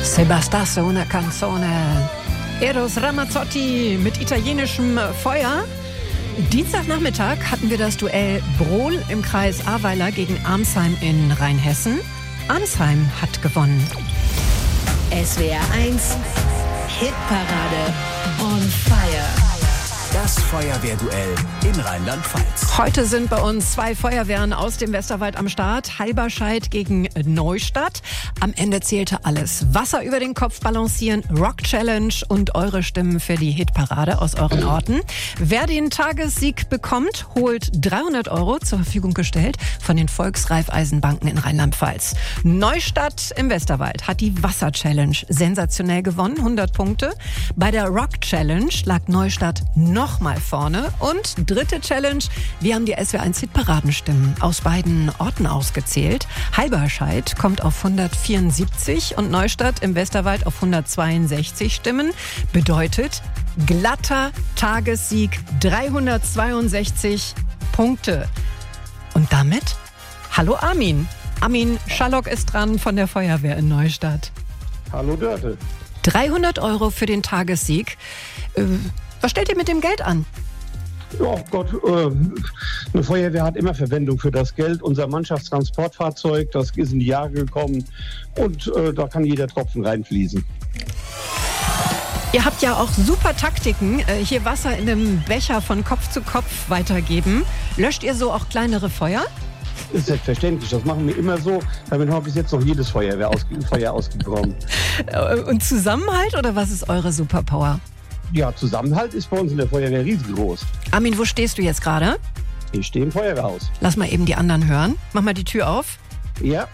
Se bastasse una canzone. Eros Ramazzotti mit italienischem Feuer. Dienstagnachmittag hatten wir das Duell Brohl im Kreis Ahrweiler gegen Arnsheim in Rheinhessen. Arnsheim hat gewonnen. SWR 1 Hitparade on Fire. Das Feuerwehrduell in Rheinland-Pfalz. Heute sind bei uns 2 Feuerwehren aus dem Westerwald am Start. Halberscheid gegen Neustadt. Am Ende zählte alles. Wasser über den Kopf balancieren, Rock Challenge und eure Stimmen für die Hitparade aus euren Orten. Wer den Tagessieg bekommt, holt 300 € zur Verfügung gestellt von den Volksraiffeisenbanken in Rheinland-Pfalz. Neustadt im Westerwald hat die Wasser Challenge sensationell gewonnen, 100 Punkte. Bei der Rock Challenge lag Neustadt nochmal vorne. Und dritte Challenge, wir haben die SWR 1 Hitparadenstimmen aus beiden Orten ausgezählt. Halberscheid kommt auf 174 und Neustadt im Westerwald auf 162 Stimmen. Bedeutet glatter Tagessieg, 362 Punkte. Und damit, hallo Armin. Armin Schallock ist dran von der Feuerwehr in Neustadt. Hallo Dörte. 300 € für den Tagessieg. Was stellt ihr mit dem Geld an? Ja Gott, eine Feuerwehr hat immer Verwendung für das Geld. Unser Mannschaftstransportfahrzeug, das ist in die Jahre gekommen und da kann jeder Tropfen reinfließen. Ihr habt ja auch super Taktiken, hier Wasser in einem Becher von Kopf zu Kopf weitergeben. Löscht ihr so auch kleinere Feuer? Das ist selbstverständlich, das machen wir immer so. Damit haben wir bis jetzt noch jedes Feuer ausgekommen. Und Zusammenhalt oder was ist eure Superpower? Ja, Zusammenhalt ist bei uns in der Feuerwehr riesengroß. Armin, wo stehst du jetzt gerade? Ich stehe im Feuerwehrhaus. Lass mal eben die anderen hören. Mach mal die Tür auf. Ja.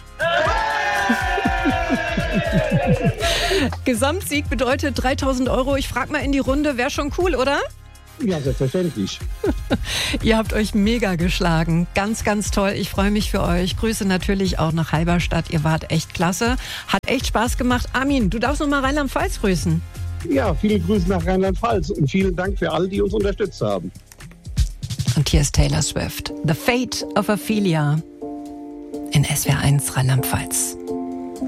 Gesamtsieg bedeutet 3.000 €. Ich frag mal in die Runde, wäre schon cool, oder? Ja, selbstverständlich. Ihr habt euch mega geschlagen. Ganz, ganz toll. Ich freue mich für euch. Grüße natürlich auch nach Halberstadt. Ihr wart echt klasse. Hat echt Spaß gemacht. Armin, du darfst noch mal Rheinland-Pfalz grüßen. Ja, viele Grüße nach Rheinland-Pfalz und vielen Dank für alle, die uns unterstützt haben. Und hier ist Taylor Swift. The Fate of Ophelia in SWR 1 Rheinland-Pfalz.